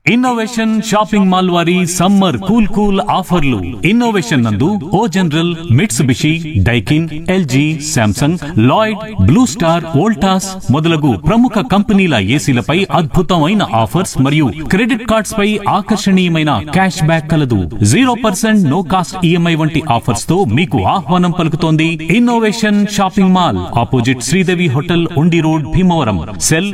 Innovation shopping mall వారి summer cool cool ఆఫర్లు. Innovation నందు ఓ general, Mitsubishi, Daikin, LG, Samsung, Lloyd, blue star, Voltas మొదలగు ప్రముఖ కంపెనీల ఏసీలపై అద్భుతమైన ఆఫర్స్ మరియు క్రెడిట్ కార్డ్స్ పై ఆకర్షణీయమైన క్యాష్ బ్యాక్ కలదు. 0% నో కాస్ట్ ఈఎంఐ వంటి ఆఫర్స్ తో మీకు ఆహ్వానం పలుకుతోంది innovation shopping mall, opposite Sridevi hotel, ఉండి road, Bhimavaram. Cell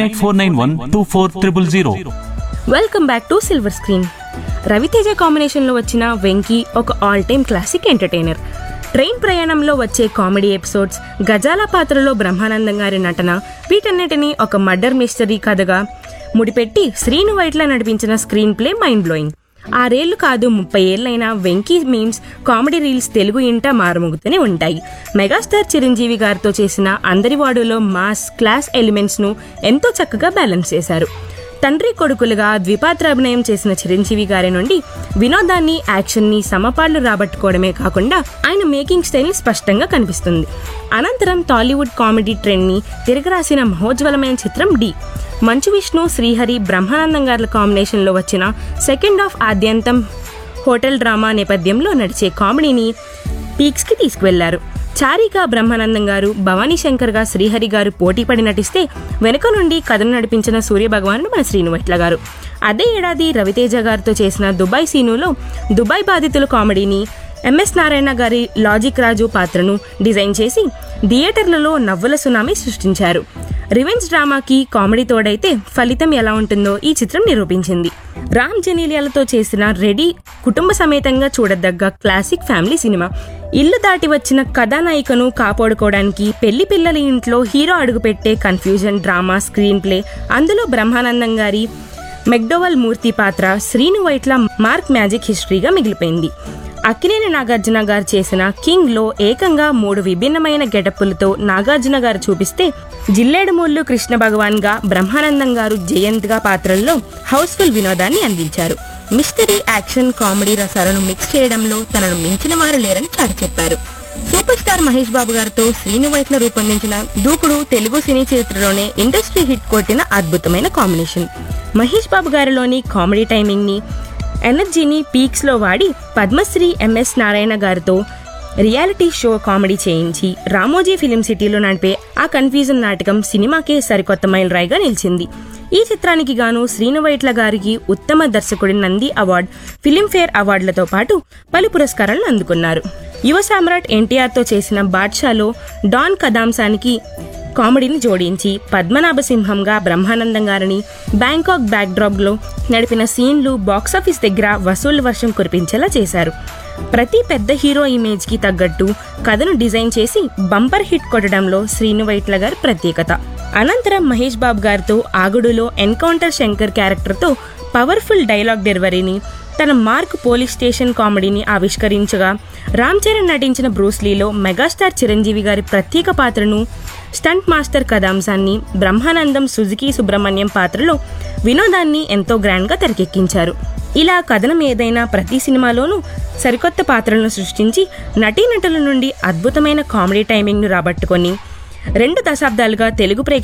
9849124000. Welcome back to silver screen. Raviteja కాంబినేషన్లో వచ్చిన వెంకీ ఒక all time classic entertainer. Train ప్రయాణంలో వచ్చే కామెడీ ఎపిసోడ్స్, గజాల పాత్రలో బ్రహ్మానందం గారి నటన, వీటన్నిటినీ ఒక మర్డర్ మిస్టరీ కథగా ముడిపెట్టి శ్రీను వైట్ల నడిపించిన స్క్రీన్ ప్లే మైండ్ బ్లోయింగ్. 6 ఏళ్లు కాదు 30 ఏళ్లైనా Venky memes, comedy reels Telugu ఇంట మారుమోగుతూనే ఉంటాయి. మెగాస్టార్ చిరంజీవి గారితో చేసిన అందరివాడులో మాస్, క్లాస్ ఎలిమెంట్స్ ను ఎంతో చక్కగా బ్యాలెన్స్ చేశారు. తండ్రి కొడుకులుగా ద్విపాత్ర అభినయం చేసిన చిరంజీవి గారి నుండి వినోదాన్ని, యాక్షన్ ని సమపాళ్లు రాబట్టుకోవడమే కాకుండా ఆయన మేకింగ్ స్టైల్ స్పష్టంగా కనిపిస్తుంది. అనంతరం టాలీవుడ్ కామెడీ ట్రెండ్ ని తిరగరాసిన మహోజ్వలమైన చిత్రం డి. మంచు విష్ణు, శ్రీహరి, బ్రహ్మానందం గారి కాంబినేషన్ లో వచ్చిన సెకండ్ హాఫ్ ఆద్యంతం హోటల్ డ్రామా నేపథ్యంలో నడిచే కామెడీని పీక్స్ కి తీసుకువెళ్లారు. చారిగా బ్రహ్మానందం గారు, భవానీ శంకర్ గా శ్రీహరి గారు పోటీపడి నటిస్తే వెనుక నుండి కథను నడిపించిన సూర్యభగవానుడు మన శ్రీను వైట్ల గారు. అదే ఏడాది రవితేజ గారితో చేసిన దుబాయ్ సీనులో దుబాయ్ బాధితుల కామెడీని ఎంఎస్ నారాయణ గారి లాజిక్ రాజు పాత్రను డిజైన్ చేసి థియేటర్లలో నవ్వుల సునామీ సృష్టించారు. రివెంజ్ డ్రామాకి కామెడీ తోడైతే ఫలితం ఎలా ఉంటుందో ఈ చిత్రం నిరూపించింది. రామ్ జెనీలియాలతో చేసిన రెడీ కుటుంబ సమేతంగా చూడదగ్గ క్లాసిక్ ఫ్యామిలీ సినిమా. ఇల్లు దాటి వచ్చిన కథానాయికను కాపాడుకోవడానికి పెళ్లి పిల్లల ఇంట్లో హీరో అడుగుపెట్టే కన్ఫ్యూజన్ డ్రామా స్క్రీన్ ప్లే. అందులో బ్రహ్మానందం గారి మెక్డోవల్ మూర్తి పాత్ర శ్రీను వైట్ల మార్క్ మ్యాజిక్ హిస్టరీగా మిగిలిపోయింది. అక్కినేని నాగార్జున గారు చేసిన కింగ్ లో ఏకంగా 3 విభిన్నమైన గెటప్పులతో నాగార్జున గారు చూపిస్తే, జిల్లేడుమూళ్ళు కృష్ణ భగవాన్ గా బ్రహ్మానందం గారు జయంత్ గా పాత్రల్లో హౌస్ఫుల్ వినోదాన్ని అందించారు. మిస్టరీ, యాక్షన్, కామెడీ రసాలను మిక్స్ చేయడంలో తనను మించిన వారు లేరని చాటి చెప్పారు. సూపర్ స్టార్ మహేష్ బాబు గారితో శ్రీను వైట్ల రూపొందించిన దూకుడు తెలుగు సినీ చరిత్రలోనే ఇండస్ట్రీ హిట్ కొట్టిన అద్భుతమైన combination. Mahesh Babu గారిలోని comedy timing ని, ఎనర్జీని పీక్స్ లో వాడి పద్మశ్రీ ఎంఎస్ నారాయణ గారితో రియాలిటీ షో కామెడీ చేయించి రామోజీ ఫిలిం సిటీలో నడిపే ఆ కన్ఫ్యూజన్ నాటకం సినిమాకే సరికొత్త మైల్ రాయిగా నిలిచింది. ఈ చిత్రానికి గాను శ్రీను వైట్ల గారికి ఉత్తమ దర్శకుడి నంది అవార్డు, ఫిలింఫేర్ అవార్డులతో పాటు పలు పురస్కారాలను అందుకున్నారు. యువ సామ్రాట్ ఎన్టీఆర్ తో చేసిన బాద్షాలో డాన్ కథాంశానికి కామెడీని జోడించి పద్మనాభ సింహంగా బ్రహ్మానందం గారిని బ్యాంకాక్ బ్యాక్ డ్రాప్ లో నడిపిన సీన్లు బాక్సాఫీస్ దగ్గర వసూళ్ల వర్షం కురిపించేలా చేశారు. ప్రతి పెద్ద హీరో ఇమేజ్ కి తగ్గట్టు కథను డిజైన్ చేసి బంపర్ హిట్ కొట్టడంలో శ్రీను వైట్ల గారి ప్రత్యేకత. అనంతరం మహేష్ బాబు గారితో ఆగుడులో ఎన్కౌంటర్ శంకర్ క్యారెక్టర్ తో పవర్ఫుల్ డైలాగ్ డెలివరీని, తన mark police station కామెడీని ఆవిష్కరించగా, Ram Charan నటించిన బ్రూస్లీలో మెగాస్టార్ చిరంజీవి గారి ప్రత్యేక పాత్రను, stunt master కథాంశాన్ని, Brahmanandam, Suzuki Subrahmanyam పాత్రలో వినోదాన్ని ఎంతో గ్రాండ్ గా తెరకెక్కించారు. ఇలా కథనం ఏదైనా ప్రతి సినిమాలోనూ సరికొత్త పాత్రలను సృష్టించి నటీనటుల నుండి అద్భుతమైన కామెడీ టైమింగ్ ను రాబట్టుకొని 2 దశాబ్దాలుగా తెలుగు